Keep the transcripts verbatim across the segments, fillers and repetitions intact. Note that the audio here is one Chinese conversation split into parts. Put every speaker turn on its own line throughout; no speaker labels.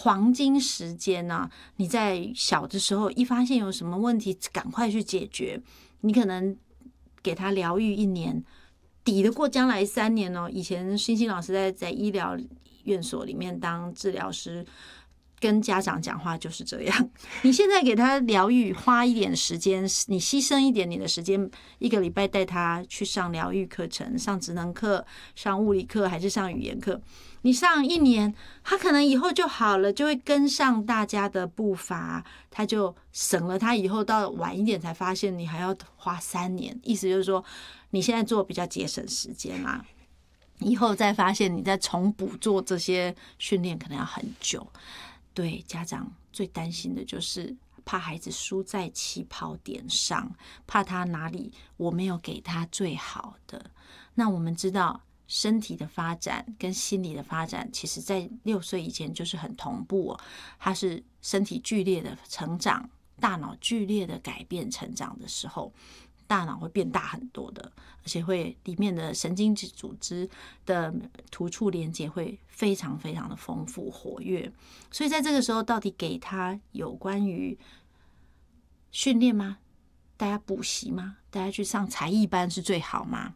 黄金时间啊，你在小的时候一发现有什么问题，赶快去解决。你可能给他疗愈一年，抵得过将来三年哦。以前星星老师在在医疗院所里面当治疗师，跟家长讲话就是这样。你现在给他疗愈，花一点时间，你牺牲一点你的时间，一个礼拜带他去上疗愈课程，上职能课，上物理课，还是上语言课。你上一年，他可能以后就好了，就会跟上大家的步伐，他就省了他以后到晚一点才发现你还要花三年。意思就是说，你现在做比较节省时间啦，以后再发现你再重补做这些训练可能要很久。对，家长最担心的就是怕孩子输在起跑点上，怕他哪里我没有给他最好的。那我们知道身体的发展跟心理的发展，其实在六岁以前就是很同步哦。他是身体剧烈的成长，大脑剧烈的改变成长的时候，大脑会变大很多的，而且会里面的神经组织的突触连接会非常非常的丰富活跃。所以在这个时候，到底给他有关于训练吗？大家补习吗？大家去上才艺班是最好吗？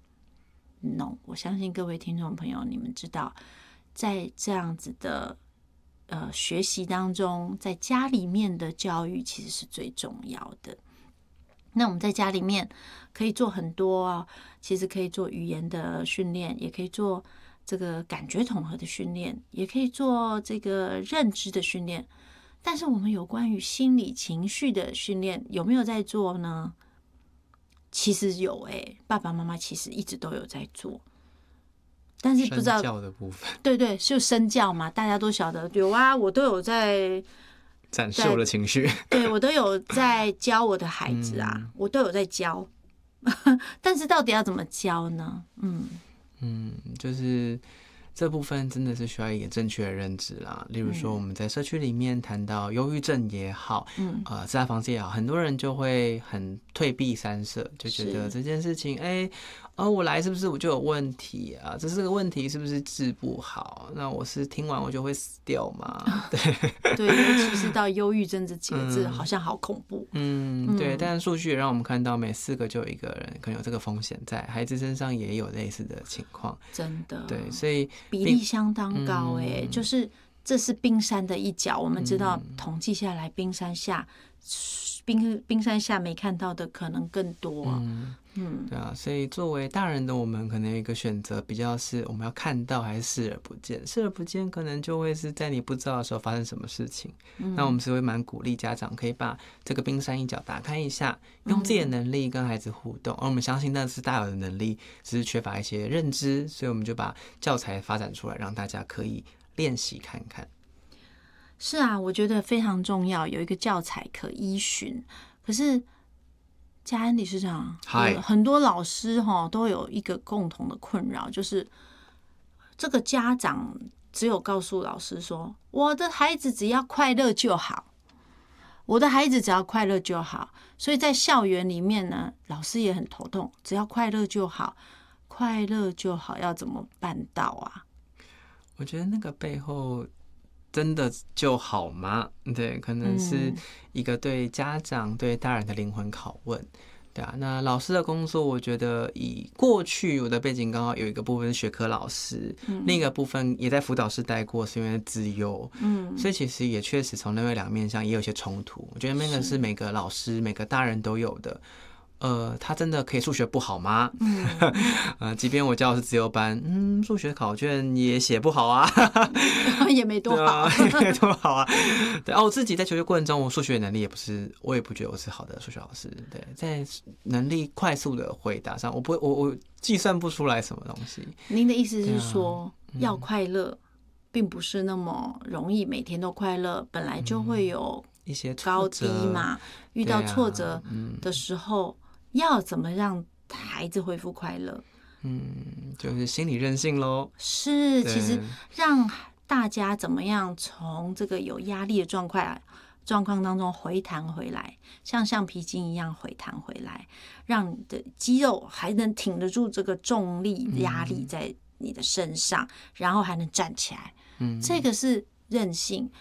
No， 我相信各位听众朋友，你们知道，在这样子的呃学习当中，在家里面的教育其实是最重要的。那我们在家里面可以做很多啊，其实可以做语言的训练，也可以做这个感觉统合的训练，也可以做这个认知的训练。但是我们有关于心理情绪的训练有没有在做呢？其实有诶、欸，爸爸妈妈其实一直都有在做，但是不知道
身教的部分，
对对，就身教嘛，大家都晓得有啊，我都有在
展示我的情绪，
对我都有在教我的孩子啊，嗯、我都有在教，但是到底要怎么教呢？嗯
嗯，就是这部分真的是需要一个正确的认知啦。例如说，我们在社区里面谈到忧郁症也好，嗯，呃，自杀防治也好，很多人就会很退避三舍，就觉得这件事情，哎、欸，哦，我来是不是我就有问题啊？这是个问题，是不是治不好？那我是听完我就会死掉吗？对
对，尤其是到忧郁症这几个字，嗯、好像好恐怖。
嗯，对。但是数据也让我们看到，每四个就有一个人可能有这个风险在，孩子身上也有类似的情况。
真的，
对，所以
比例相当高哎、欸嗯，就是这是冰山的一角。我们知道，统计下来，冰山下。冰冰山下没看到的可能更多、啊，
嗯嗯，对啊，所以作为大人的我们，可能有一个选择，比较是我们要看到还是视而不见。视而不见，可能就会是在你不知道的时候发生什么事情。嗯、那我们是会蛮鼓励家长可以把这个冰山一角打开一下，用自己的能力跟孩子互动。而我们相信那是大有的能力，只是缺乏一些认知，所以我们就把教材发展出来，让大家可以练习看看。
是啊，我觉得非常重要，有一个教材可依循。可是嘉恩理事长，很多老师都有一个共同的困扰，就是这个家长只有告诉老师说，我的孩子只要快乐就好，我的孩子只要快乐就好。所以在校园里面呢，老师也很头痛，只要快乐就好，快乐就好要怎么办到啊？
我觉得那个背后真的就好吗？对，可能是一个对家长、对大人的灵魂拷问。对啊，那老师的工作，我觉得以过去我的背景刚好有一个部分是学科老师，嗯、另一个部分也在辅导室待过，是因为资优，嗯，所以其实也确实从那位两面上也有一些冲突。我觉得那个是每个老师、每个大人都有的。呃，他真的可以数学不好吗？嗯，呃，即便我教的是自由班，嗯，数学考卷也写不好啊，
也没多好，
也没多好啊。对啊，我自己在求学过程中，我数学能力也不是，我也不觉得我是好的数学老师。对，在能力快速的回答上，我不会，我我计算不出来什么东西。
您的意思是说，啊嗯、要快乐，并不是那么容易，每天都快乐，本来就会有
一些
高低嘛，遇到挫折的时候。要怎么让孩子恢复快乐？
嗯，就是心理韧性咯。
是，其实让大家怎么样从这个有压力的状况状况当中回弹回来，像橡皮筋一样回弹回来，让你的肌肉还能挺得住这个重力压力在你的身上，嗯、然后还能站起来。嗯，这个是韧性，